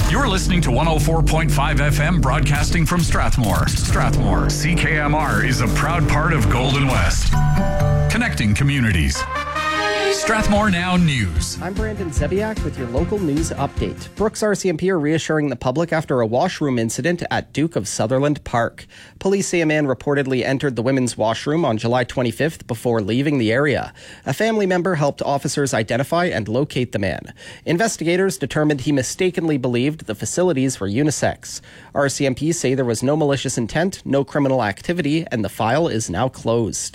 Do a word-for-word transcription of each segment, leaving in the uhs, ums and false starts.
You're listening to one oh four point five F M broadcasting from Strathmore. Strathmore, C K M R is a proud part of Golden West. Connecting communities. Strathmore Now News. I'm Brandon Zebiak with your local news update. Brooks R C M P are reassuring the public after a washroom incident at Duke of Sutherland Park. Police say a man reportedly entered the women's washroom on July twenty-fifth before leaving the area. A family member helped officers identify and locate the man. Investigators determined he mistakenly believed the facilities were unisex. R C M P say there was no malicious intent, no criminal activity, and the file is now closed.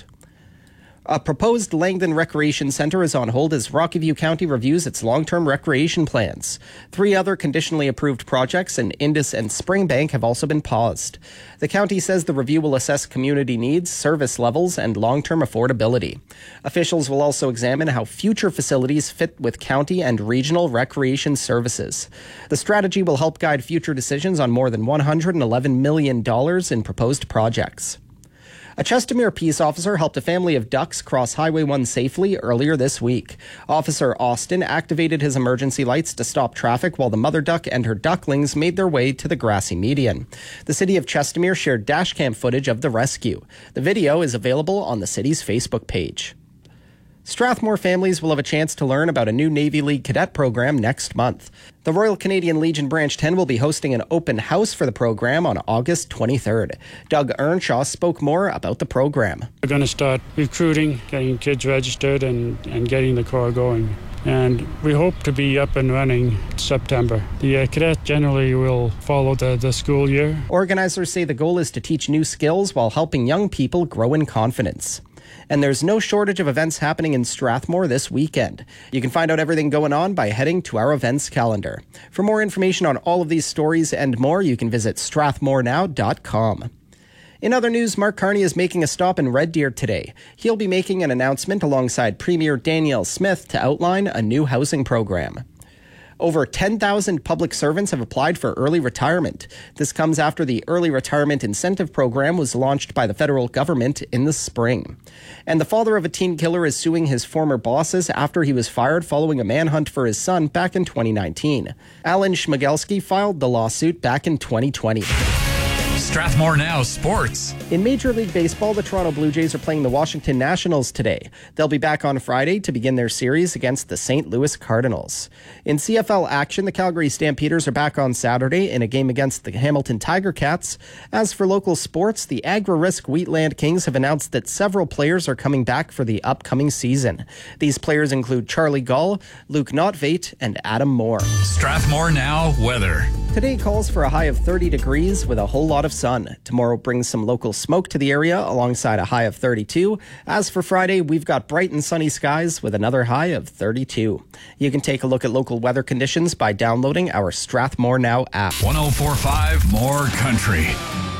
A proposed Langdon Recreation Centre is on hold as Rocky View County reviews its long-term recreation plans. Three other conditionally approved projects in Indus and Springbank have also been paused. The county says the review will assess community needs, service levels, and long-term affordability. Officials will also examine how future facilities fit with county and regional recreation services. The strategy will help guide future decisions on more than one hundred eleven million dollars in proposed projects. A Chestermere peace officer helped a family of ducks cross Highway one safely earlier this week. Officer Austin activated his emergency lights to stop traffic while the mother duck and her ducklings made their way to the grassy median. The city of Chestermere shared dashcam footage of the rescue. The video is available on the city's Facebook page. Strathmore families will have a chance to learn about a new Navy League cadet program next month. The Royal Canadian Legion Branch ten will be hosting an open house for the program on August twenty-third. Doug Earnshaw spoke more about the program. We're going to start recruiting, getting kids registered, and, and getting the corps going. And we hope to be up and running September. The uh, cadet generally will follow the, the school year. Organizers say the goal is to teach new skills while helping young people grow in confidence. And there's no shortage of events happening in Strathmore this weekend. You can find out everything going on by heading to our events calendar. For more information on all of these stories and more, you can visit strathmore now dot com. In other news, Mark Carney is making a stop in Red Deer today. He'll be making an announcement alongside Premier Danielle Smith to outline a new housing program. Over ten thousand public servants have applied for early retirement. This comes after the Early Retirement Incentive Program was launched by the federal government in the spring. And the father of a teen killer is suing his former bosses after he was fired following a manhunt for his son back in twenty nineteen. Alan Schmigelski filed the lawsuit back in twenty twenty. Strathmore Now Sports. In Major League Baseball, the Toronto Blue Jays are playing the Washington Nationals today. They'll be back on Friday to begin their series against the Saint Louis Cardinals. In C F L action, the Calgary Stampeders are back on Saturday in a game against the Hamilton Tiger Cats. As for local sports, the Agri-Risk Wheatland Kings have announced that several players are coming back for the upcoming season. These players include Charlie Gull, Luke Notveit, and Adam Moore. Strathmore Now weather. Today calls for a high of thirty degrees with a whole lot of sun. Tomorrow brings some local smoke to the area alongside a high of thirty-two. As for Friday, we've got bright and sunny skies with another high of thirty-two. You can take a look at local weather conditions by downloading our Strathmore Now app. one oh four point five More Country.